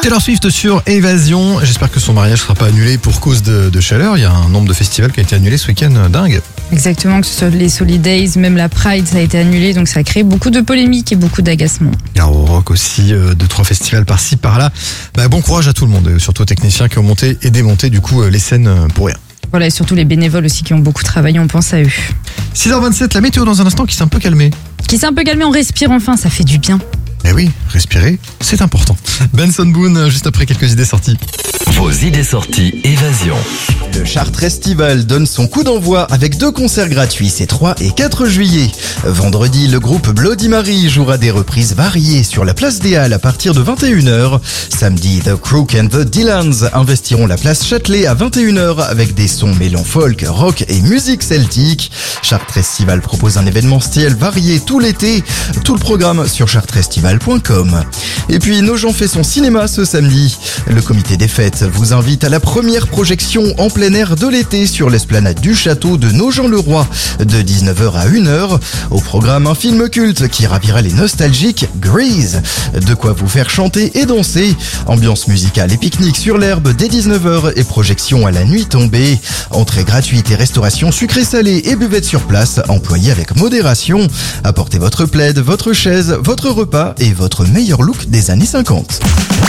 Taylor Swift sur Évasion. J'espère que son mariage ne sera pas annulé pour cause de chaleur. Il y a un nombre de festivals qui a été annulé ce week-end, dingue. Exactement, que ce soit les Solidays, même la Pride, ça a été annulé, donc ça a créé beaucoup de polémiques et beaucoup d'agacements. Il y a au rock aussi, 2-3 festivals par-ci, par-là. Bon courage à tout le monde, surtout aux techniciens qui ont monté et démonté du coup les scènes pour rien. Voilà, et surtout les bénévoles aussi qui ont beaucoup travaillé, on pense à eux. 6h27, la météo dans un instant qui s'est un peu calmée. Qui s'est un peu calmé, on respire enfin, ça fait du bien. Eh oui, respirer, c'est important. Benson Boone, juste après quelques idées sorties. Vos idées sorties Évasion. Le Chartres Festival donne son coup d'envoi avec 2 concerts gratuits ces 3 et 4 juillet. Vendredi, le groupe Bloody Mary jouera des reprises variées sur la place des Halles à partir de 21h. Samedi, The Crook and the Dylans investiront la place Châtelet à 21h avec des sons mêlant folk, rock et musique celtique. Chartres Festival propose un événementiel varié tout l'été. Tout le programme sur chartrefestival.com. Et puis, Nogent fait son cinéma ce samedi. Le comité des fêtes vous invite à la première projection en plein air de l'été sur l'esplanade du château de Nogent-le-Roi de 19h à 1h. Au programme, un film culte qui ravira les nostalgiques, Grease. De quoi vous faire chanter et danser. Ambiance musicale et pique-nique sur l'herbe dès 19h et projection à la nuit tombée. Entrée gratuite et restauration sucrée-salée et buvette sur place, employée avec modération. Apportez votre plaid, votre chaise, votre repas et votre meilleur look des années 50.